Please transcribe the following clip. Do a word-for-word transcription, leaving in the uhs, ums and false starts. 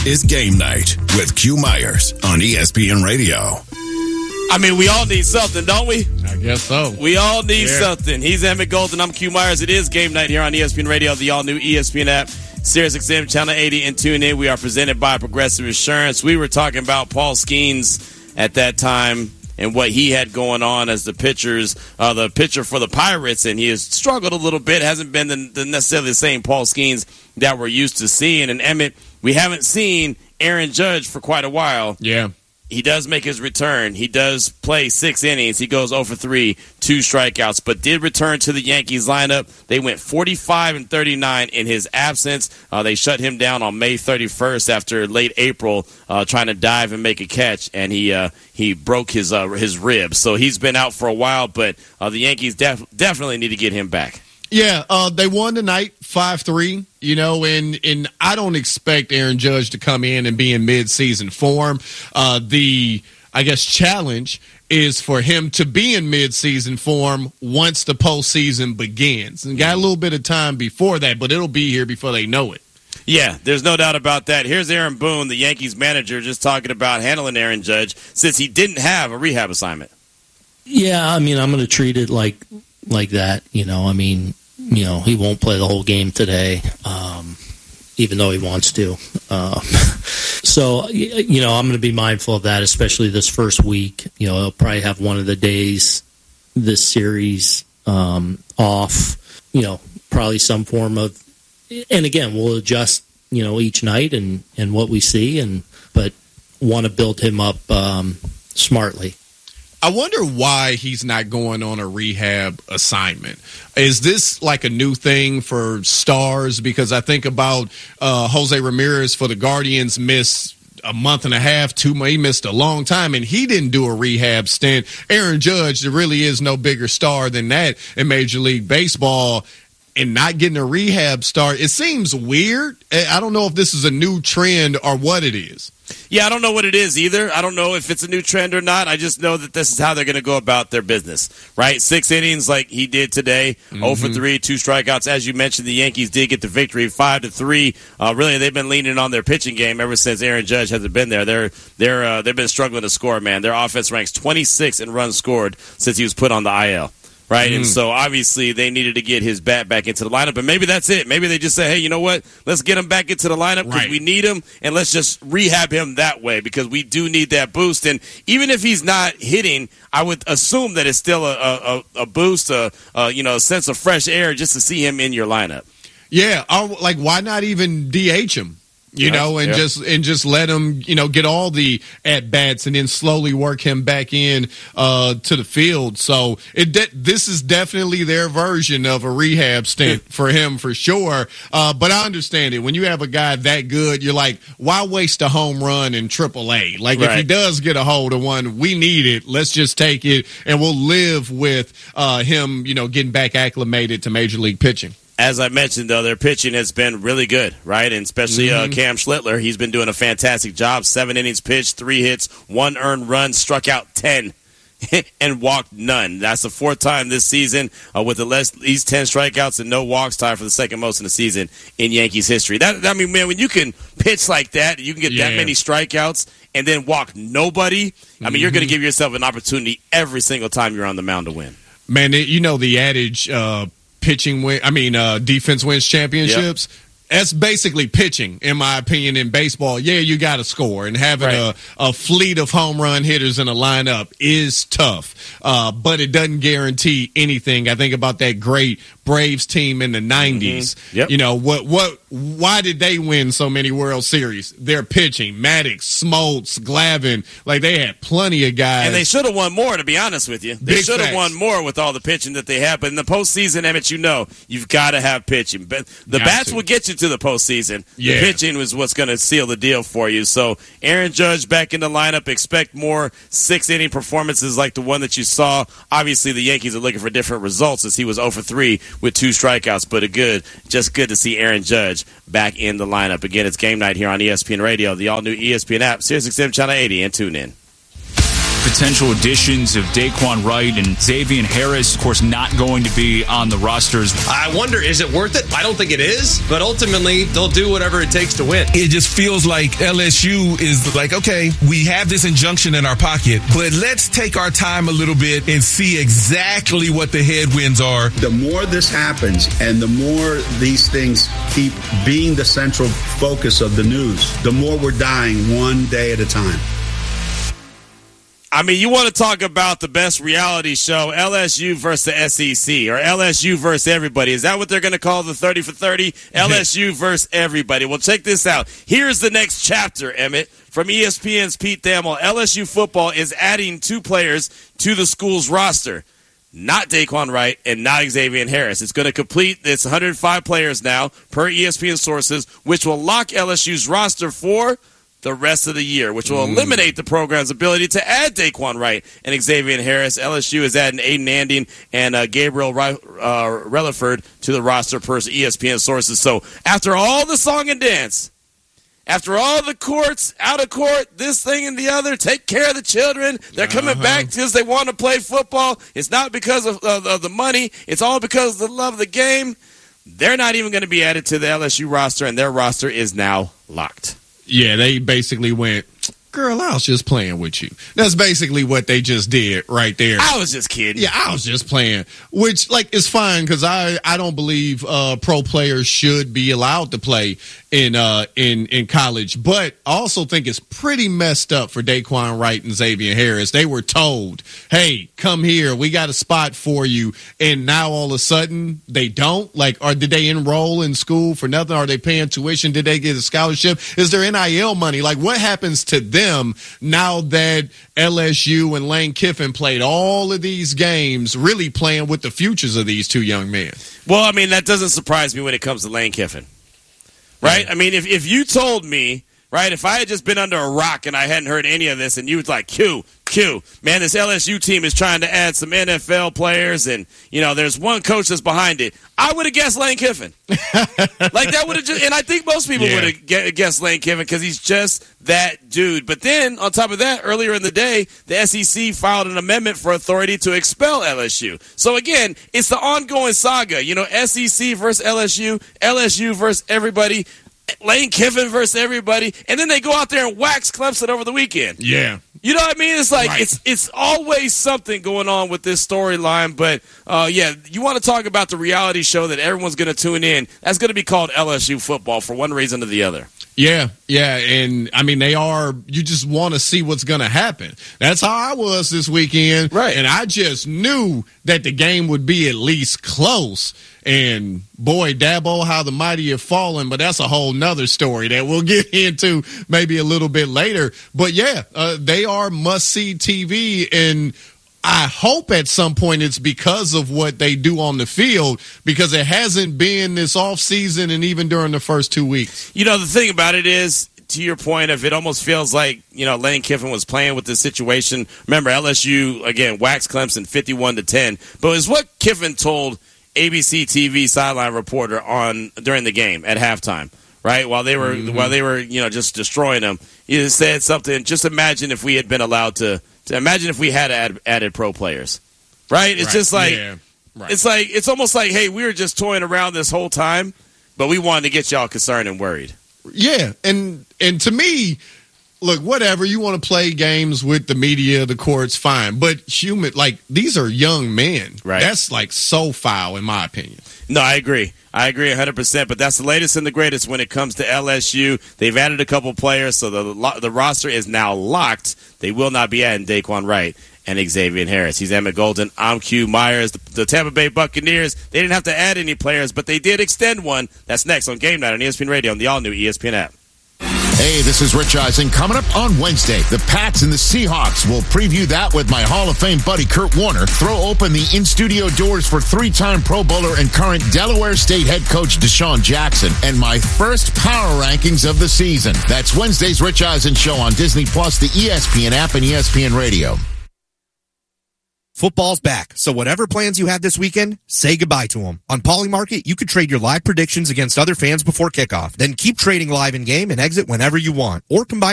is Game Night with Q Myers on E S P N Radio. I mean, we all need something, don't we? I guess so. We all need yeah. something. He's Emmett Golden. I'm Q Myers. It is Game Night here on E S P N Radio, the all-new E S P N app, Sirius X M Channel eighty, and tune in. We are presented by Progressive Insurance. We were talking about Paul Skeens at that time and what he had going on as the pitchers, uh, the pitcher for the Pirates, and he has struggled a little bit. Hasn't been the, the necessarily the same Paul Skeens that we're used to seeing. And Emmett, we haven't seen Aaron Judge for quite a while. Yeah. He does make his return. He does play six innings. He goes oh for three, two strikeouts, but did return to the Yankees lineup. They went forty-five and thirty-nine in his absence. Uh, they shut him down on May thirty-first after late April, uh, trying to dive and make a catch, and he uh, he broke his uh, his ribs. So he's been out for a while, but uh, the Yankees def- definitely need to get him back. Yeah, uh, they won tonight, five three, you know, and, and I don't expect Aaron Judge to come in and be in mid-season form. Uh, the, I guess, challenge is for him to be in mid-season form once the postseason begins. And got a little bit of time before that, but it'll be here before they know it. Yeah, there's no doubt about that. Here's Aaron Boone, the Yankees manager, just talking about handling Aaron Judge since he didn't have a rehab assignment. Yeah, I mean, I'm going to treat it like like that, you know, I mean, you know, he won't play the whole game today, um, even though he wants to. Uh, so, you know, I'm going to be mindful of that, especially this first week. You know, he'll probably have one of the days this series um, off, you know, probably some form of, and again, we'll adjust, you know, each night and, and what we see, and but want to build him up um, smartly. I wonder why he's not going on a rehab assignment. Is this like a new thing for stars? Because I think about uh, Jose Ramirez for the Guardians missed a month and a half, two months. He missed a long time, and he didn't do a rehab stint. Aaron Judge, there really is no bigger star than that in Major League Baseball, and not getting a rehab start. It seems weird. I don't know if this is a new trend or what it is. Yeah, I don't know what it is either. I don't know if it's a new trend or not. I just know that this is how they're going to go about their business, right? Six innings like he did today, mm-hmm. oh for three, two strikeouts. As you mentioned, the Yankees did get the victory, five to three. Uh, really, they've been leaning on their pitching game ever since Aaron Judge hasn't been there. They're they're uh, they've been struggling to score, man. Their offense ranks twenty-sixth in runs scored since he was put on the I L. Right, mm. and so obviously they needed to get his bat back into the lineup, and maybe that's it. Maybe they just say, hey, you know what? Let's get him back into the lineup because right. we need him, and let's just rehab him that way because we do need that boost. And even if he's not hitting, I would assume that it's still a, a, a boost, a, a you know, a sense of fresh air just to see him in your lineup. Yeah, like why not even D H him? You yeah, know, and yeah. just and just let him, you know, get all the at bats, and then slowly work him back in uh, to the field. So it de- this is definitely their version of a rehab stint for him for sure. Uh, but I understand it. When you have a guy that good, you're like, why waste a home run in triple A? Like right. if he does get a hold of one, we need it. Let's just take it, and we'll live with uh, him, you know, getting back acclimated to Major League pitching. As I mentioned, though, their pitching has been really good, right? And especially mm-hmm. uh, Cam Schlittler. He's been doing a fantastic job. Seven innings pitched, three hits, one earned run, struck out ten, and walked none. That's the fourth time this season uh, with at least ten strikeouts and no walks, tied for the second most in the season in Yankees history. That I mean, man, when you can pitch like that, you can get yeah. that many strikeouts and then walk nobody, I mean, mm-hmm. you're going to give yourself an opportunity every single time you're on the mound to win. Man, you know the adage, uh, pitching win. I mean, uh, defense wins championships. Yep. That's basically pitching, in my opinion, in baseball. Yeah, you got to score, and having right. a, a fleet of home run hitters in a lineup is tough, uh, but it doesn't guarantee anything. I think about that great Braves team in the nineties. Mm-hmm. Yep. You know, what? What? Why did they win so many World Series? Their pitching, Maddox, Smoltz, Glavine, like they had plenty of guys. And they should have won more, to be honest with you. They should have won more with all the pitching that they had. But in the postseason, Emmett, you know, you've got to have pitching. But the got bats to. will get you to the postseason. Yeah. The pitching was what's going to seal the deal for you. So Aaron Judge back in the lineup. Expect more six-inning performances like the one that you saw. Obviously, the Yankees are looking for different results as he was oh for three with two strikeouts, but a good, just good to see Aaron Judge back in the lineup. Again, it's game night here on E S P N Radio, the all-new E S P N app, Sirius X M Channel eighty, and tune in. potential additions of Daquan Wright and Xavier Harris, of course, not going to be on the rosters. I wonder, is it worth it? I don't think it is, but ultimately, they'll do whatever it takes to win. It just feels like L S U is like, okay, we have this injunction in our pocket, but let's take our time a little bit and see exactly what the headwinds are. The more this happens and the more these things keep being the central focus of the news, the more we're dying one day at a time. I mean, you want to talk about the best reality show, L S U versus the S E C, or L S U versus everybody. Is that what they're going to call the thirty for thirty? L S U versus everybody. Well, check this out. Here's the next chapter, Emmett. From E S P N's Pete Thamel, L S U football is adding two players to the school's roster. Not Daquan Wright and not Xavier Harris. It's going to complete its one hundred five players now, per E S P N sources, which will lock L S U's roster for the rest of the year, which will eliminate the program's ability to add Daquan Wright and Xavier Harris. L S U is adding Aiden Anding and uh, Gabriel uh, Relaford to the roster per E S P N sources. So after all the song and dance, after all the courts, out of court, this thing and the other, take care of the children. They're coming uh-huh. back because they want to play football. It's not because of, of, of the money. It's all because of the love of the game. They're not even going to be added to the L S U roster, and their roster is now locked. Yeah, they basically went, girl, I was just playing with you. That's basically what they just did right there. I was just kidding. Yeah, I was just playing, which, like, is fine because I, I don't believe uh, pro players should be allowed to play in uh in in college, but I also think it's pretty messed up for Daquan Wright and Xavier Harris. They were told, hey, come here, we got a spot for you, and now all of a sudden they don't. Like, or did they enroll in school for nothing? Are they paying tuition? Did they get a scholarship? Is there N I L money? Like, what happens to them now that L S U and Lane Kiffin played all of these games, really playing with the futures of these two young men? Well, I mean, that doesn't surprise me when it comes to Lane Kiffin. Right? I mean, if, if you told me, right, if I had just been under a rock and I hadn't heard any of this and you was like, Q, Q, man, this L S U team is trying to add some N F L players and, you know, there's one coach that's behind it, I would have guessed Lane Kiffin. Like, that would have just, and I think most people yeah. would have guessed Lane Kiffin because he's just that dude. But then, on top of that, earlier in the day, the S E C filed an amendment for authority to expel L S U. So, again, it's the ongoing saga. You know, S E C versus L S U, L S U versus everybody, Lane Kiffin versus everybody, and then they go out there and wax Clemson over the weekend. Yeah. You know what I mean? It's like, right. it's it's always something going on with this storyline. But, uh, yeah, you want to talk about the reality show that everyone's going to tune in. That's going to be called L S U football for one reason or the other. Yeah, yeah, and I mean they are. You just want to see what's going to happen. That's how I was this weekend, right? And I just knew that the game would be at least close. And boy, Dabo, how the mighty have fallen. But that's a whole nother story that we'll get into maybe a little bit later. But yeah, uh, they are must-see T V, and I hope at some point it's because of what they do on the field, because it hasn't been this offseason and even during the first two weeks. You know, the thing about it is, to your point of it almost feels like, you know, Lane Kiffin was playing with this situation. Remember, L S U, again, waxed Clemson fifty-one to ten. But it's what Kiffin told A B C T V sideline reporter on during the game at halftime, right? While they were, mm-hmm. while they were, you know, just destroying them. He said something, just imagine if we had been allowed to, to imagine if we had add, added pro players, right? It's right. just like, yeah. right. it's like, it's almost like, hey, we were just toying around this whole time, but we wanted to get y'all concerned and worried. Yeah, and and to me, look, whatever, you want to play games with the media, the courts, fine. But human, like, these are young men. Right. That's like so foul, in my opinion. No, I agree. I agree one hundred percent. But that's the latest and the greatest when it comes to L S U. They've added a couple players, so the the roster is now locked. They will not be adding Daquan Wright and Xavier Harris. He's Emmett Golden. I'm Q Myers. The, the Tampa Bay Buccaneers, they didn't have to add any players, but they did extend one. That's next on Game Night on E S P N Radio on the all-new E S P N app. Hey, this is Rich Eisen. Coming up on Wednesday, the Pats and the Seahawks. We'll preview that with my Hall of Fame buddy Kurt Warner. Throw open the in-studio doors for three-time Pro Bowler and current Delaware State head coach Deshaun Jackson. And my first power rankings of the season. That's Wednesday's Rich Eisen Show on Disney Plus, the E S P N app, and E S P N Radio. Football's back, so whatever plans you had this weekend, say goodbye to them. On Polymarket, you could trade your live predictions against other fans before kickoff. Then keep trading live in-game and exit whenever you want. Or combine